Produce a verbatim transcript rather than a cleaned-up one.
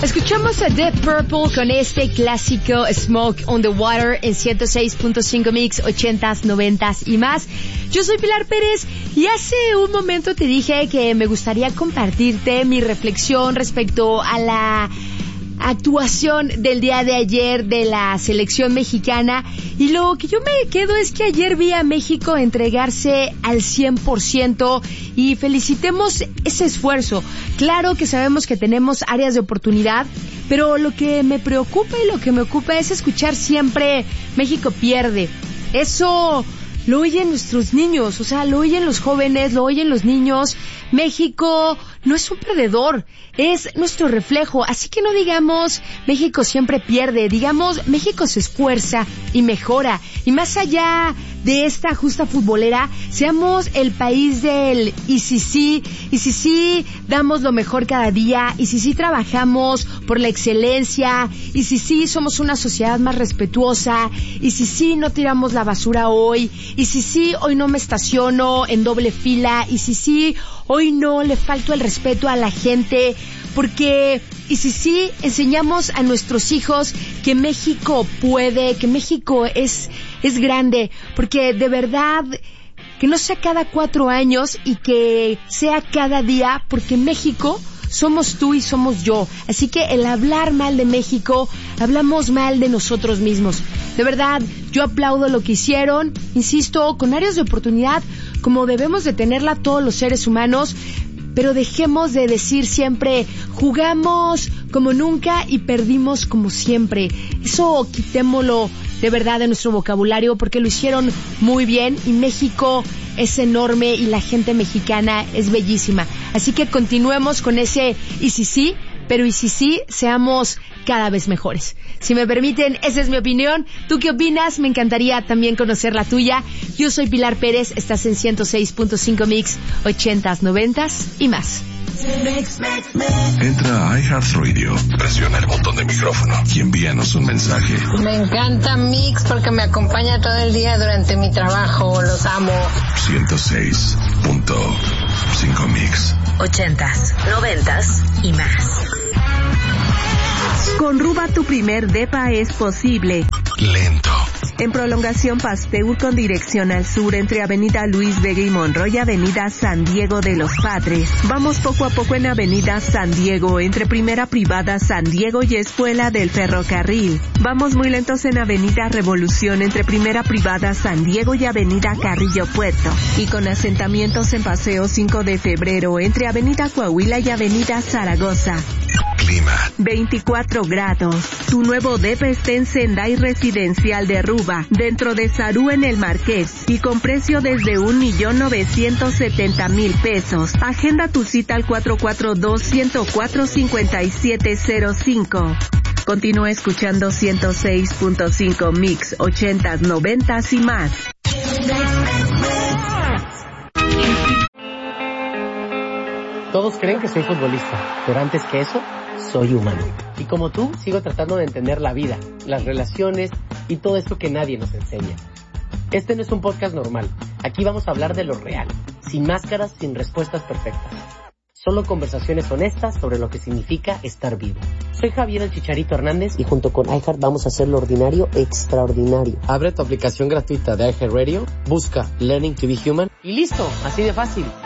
Escuchamos a Deep Purple con este clásico Smoke on the Water en ciento seis punto cinco Mix, ochentas, noventas y más. Yo soy Pilar Pérez y hace un momento te dije que me gustaría compartirte mi reflexión respecto a la actuación del día de ayer de la selección mexicana, y lo que yo me quedo es que ayer vi a México entregarse al cien por ciento y felicitemos ese esfuerzo. Claro que sabemos que tenemos áreas de oportunidad, pero lo que me preocupa y lo que me ocupa es escuchar siempre México pierde. Eso lo oyen nuestros niños, o sea, lo oyen los jóvenes, lo oyen los niños. México no es un perdedor, es nuestro reflejo, así que no digamos México siempre pierde, digamos México se esfuerza y mejora, y más allá de esta justa futbolera, seamos el país del y si sí, y si sí damos lo mejor cada día, y si sí trabajamos por la excelencia, y si sí somos una sociedad más respetuosa, y si sí no tiramos la basura hoy, y si sí hoy no me estaciono en doble fila, y si sí hoy no le falto el respeto a la gente, porque y si sí enseñamos a nuestros hijos que México puede, que México es es grande, porque de verdad que no sea cada cuatro años y que sea cada día, porque México somos tú y somos yo. Así que el hablar mal de México, hablamos mal de nosotros mismos. De verdad, yo aplaudo lo que hicieron, insisto, con áreas de oportunidad como debemos de tenerla todos los seres humanos, pero dejemos de decir siempre jugamos como nunca y perdimos como siempre. Eso quitémoslo de verdad de nuestro vocabulario, porque lo hicieron muy bien y México es enorme y la gente mexicana es bellísima. Así que continuemos con ese y si sí, pero y si sí, seamos cada vez mejores. Si me permiten, esa es mi opinión. ¿Tú qué opinas? Me encantaría también conocer la tuya. Yo soy Pilar Pérez, estás en ciento seis punto cinco Mix, ochentas, noventas y más. Entra a iHeartRadio, presiona el botón de micrófono y envíanos un mensaje. Me encanta Mix porque me acompaña todo el día durante mi trabajo. Los amo. ciento seis punto cinco Mix. Ochentas, noventas y más. Con Ruba tu primer depa es posible. Lento. En prolongación Pasteur con dirección al sur entre Avenida Luis Vega y Monroy y Avenida San Diego de los Padres. Vamos poco a poco en Avenida San Diego entre Primera Privada San Diego y Escuela del Ferrocarril. Vamos muy lentos en Avenida Revolución entre Primera Privada San Diego y Avenida Carrillo Puerto. Y con asentamientos en Paseo cinco de febrero entre Avenida Coahuila y Avenida Zaragoza. Clima. veinticuatro grados. Tu nuevo depa está en Sendai Residencial de Ruba, dentro de Sarú en el Marqués, y con precio desde un millón novecientos setenta mil pesos. Agenda tu cita al cuatro cuatro dos, uno cero cuatro, cinco siete cero cinco. Continúa escuchando ciento seis punto cinco Mix, ochentas, noventas y más. Todos creen que soy futbolista, pero antes que eso, soy humano. Y como tú, sigo tratando de entender la vida, las relaciones y todo esto que nadie nos enseña. Este no es un podcast normal. Aquí vamos a hablar de lo real, sin máscaras, sin respuestas perfectas. Solo conversaciones honestas sobre lo que significa estar vivo. Soy Javier el Chicharito Hernández y junto con iHeart vamos a hacer lo ordinario extraordinario. Abre tu aplicación gratuita de iHeartRadio, busca Learning to be Human y listo, así de fácil.